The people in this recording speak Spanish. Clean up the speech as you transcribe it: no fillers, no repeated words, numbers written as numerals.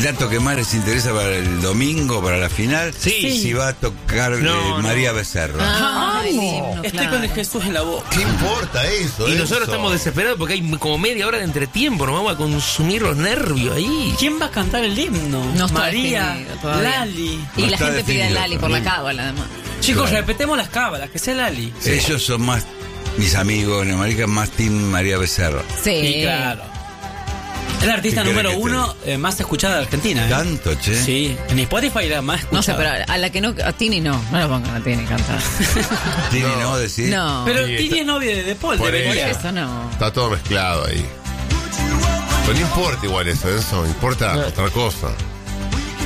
El dato que más les interesa para el domingo, para la final, Sí. si va a tocar María Becerra. Estoy con el Jesús en la boca. ¿Qué importa eso? Y nosotros estamos desesperados porque hay como media hora de entretiempo. Nos vamos a consumir los nervios ahí. ¿Quién va a cantar el himno? No está María, definido todavía. Lali. Y No la está gente pide a definido Lali por la todavía. cábala, además. Chicos, Claro. repetemos las cábalas, que sea Lali. Ellos son más, mis amigos neomarica, más team María Becerra. Sí. Sí, claro. Es la artista ¿Qué querés número que uno más escuchada de Argentina. ¿Tanto, che? Sí, en Spotify la más escuchada. No sé, pero a la que no... A Tini no. No la pongan a Tini cantar. ¿Tiene no decir? No. Pero Sí, Tini es novia de Paul, Por debería. Eso no. Está todo mezclado ahí. Pero no importa igual eso, importa otra cosa.